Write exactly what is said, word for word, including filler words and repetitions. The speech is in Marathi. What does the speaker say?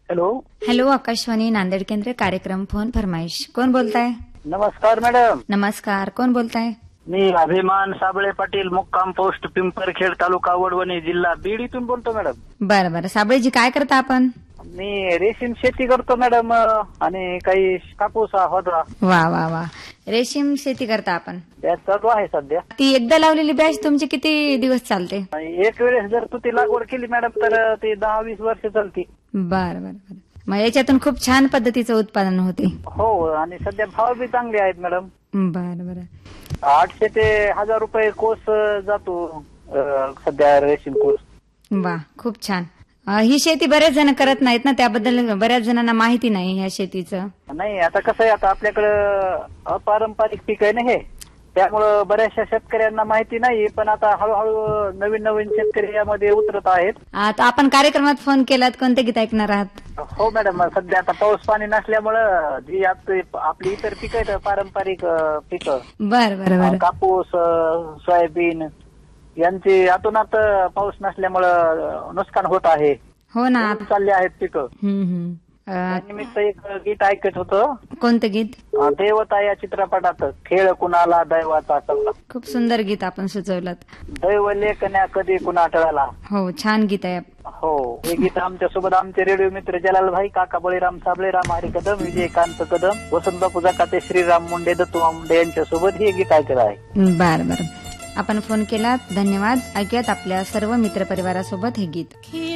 हॅलो हॅलो, आकाशवाणी नांदेड केंद्र, कार्यक्रम फोन फरमाईश. कोण बोलताय? नमस्कार मॅडम. नमस्कार, कोण बोलताय? मी अभिमान साबळे पाटील, मुक्काम पोस्ट पिंपरखेड, तालुका वडवणी, जिल्हा बीड इथून बोलतो मॅडम. बरं बरं. साबळेजी, काय करता आपण? मी रेशीम शेती करतो मॅडम, आणि काही कापूस होता. वा वा वा. रेशीम शेती करता आपण? त्यात चालू आहे सध्या. ती एकदा लावलेली बॅच तुमची किती दिवस चालते? एक वेळेस जर तू ती लागवड केली मॅडम तर ती दहा वीस वर्ष चालते. बरं बरं बरं. मग याच्यातून खूप छान पद्धतीचं उत्पादन होते. हो, आणि सध्या भाव बी चांगले आहेत मॅडम. बरं बरं. आठशे ते हजार रुपये कोस जातो सध्या रेशीम कोस. वा, खूप छान. ही शेती बरेच जण करत नाहीत ना, त्याबद्दल बऱ्याच जणांना माहिती नाही ह्या शेतीचं. नाही, आता कसं आहे, आता आपल्याकडं अपारंपरिक पीक आहे ना हे, त्यामुळं बऱ्याचशा शेतकऱ्यांना माहिती नाही. पण आता हळूहळू नवीन नवीन शेतकरी यामध्ये उतरत आहेत. आता आपण कार्यक्रमात फोन केलात, कोणते गीत ऐकणार आहात? हो मॅडम, सध्या आता पाऊस पाणी नसल्यामुळं जी आपली इतर पिकं आहेत पारंपरिक पिकं, बर बर बर, कापूस, सोयाबीन यांची आतोनात पाऊस नसल्यामुळं नुकसान होत आहे. हो ना, चालले आहेत पिकं. हम्म. निमित्त एक गीत ऐकत होतं. कोणतं गीत? देवता या चित्रपटात खेळ कुणाला दैवाचा कळला. खूप सुंदर गीत आपण सुचवलं. दैव लेखण्या कधी कुणा टळाला. हो, छान गीत आहे. हो, हे गीत आमच्या सोबत आमचे रेडिओ मित्र जलालभाई, काका बळीराम साबळे, राम हरी कदम, विजयकांत कदम, वसंत बापू जकाते, श्रीराम मुंडे, दत्तू मुंडे यांच्या सोबत हे गीत ऐकत आहे. बर बर. आपण फोन केलात, धन्यवाद. ऐकूयात आपल्या सर्व मित्रपरिवारासोबत हे गीत.